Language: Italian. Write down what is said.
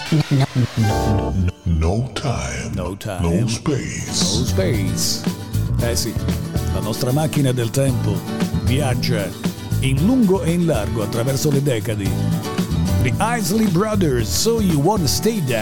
No time. No time. No space. No space. Eh sì, la nostra macchina del tempo viaggia in lungo e in largo attraverso le decadi. The Isley Brothers, So You Wanna Stay Down.